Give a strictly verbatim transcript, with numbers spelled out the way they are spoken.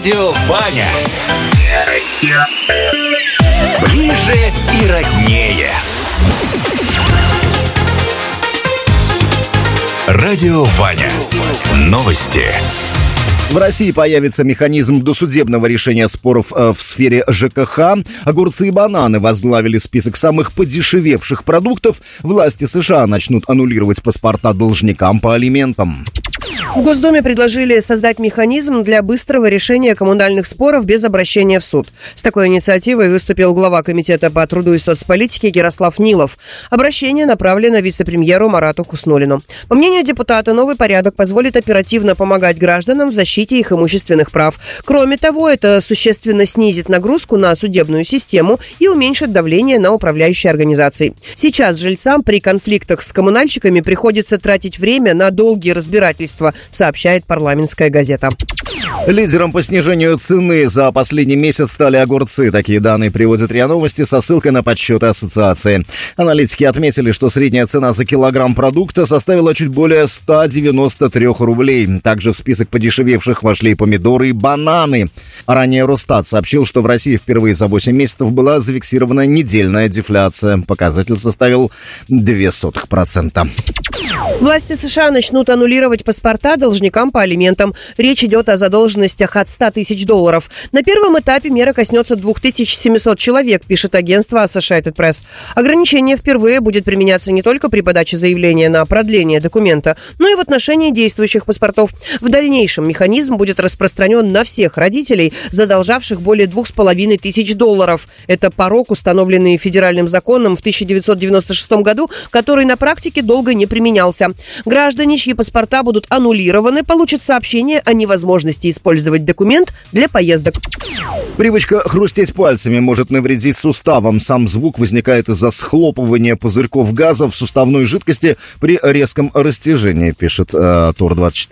Радио Ваня. Ближе и роднее. Радио Ваня. Новости. В России появится механизм досудебного решения споров в сфере ЖКХ. Огурцы и бананы возглавили список самых подешевевших продуктов. Власти США начнут аннулировать паспорта должникам по алиментам. В Госдуме предложили создать механизм для быстрого решения коммунальных споров без обращения в суд. С такой инициативой выступил глава Комитета по труду и соцполитике Ярослав Нилов. Обращение направлено вице-премьеру Марату Хуснуллину. По мнению депутата, новый порядок позволит оперативно помогать гражданам в защите их имущественных прав. Кроме того, это существенно снизит нагрузку на судебную систему и уменьшит давление на управляющие организации. Сейчас жильцам при конфликтах с коммунальщиками приходится тратить время на долгие разбирательства, сообщает «Парламентская газета». Лидером по снижению цены за последний месяц стали огурцы. Такие данные приводит РИА Новости со ссылкой на подсчеты ассоциации. Аналитики отметили, что средняя цена за килограмм продукта составила чуть более ста девяноста трёх рублей. Также в список подешевевших вошли помидоры и бананы. Ранее Росстат сообщил, что в России впервые за восемь месяцев была зафиксирована недельная дефляция. Показатель составил ноль целых две десятых процента. Власти США начнут аннулировать паспорта должникам по алиментам. Речь идет о задолженностях от ста тысяч долларов. На первом этапе мера коснется две тысячи семьсот человек, пишет агентство Associated Press. Ограничение впервые будет применяться не только при подаче заявления на продление документа, но и в отношении действующих паспортов. В дальнейшем механизм будет распространен на всех родителей, задолжавших более двух с половиной тысяч долларов. Это порог, установленный федеральным законом в тысяча девятьсот девяносто шестом году, который на практике долго не применялся. Граждане, чьи паспорта будут аннулированы, получат сообщение о невозможности использовать документ для поездок. Привычка хрустеть пальцами может навредить суставам. Сам звук возникает из-за схлопывания пузырьков газа в суставной жидкости при резком растяжении, пишет э, Тур двадцать четыре.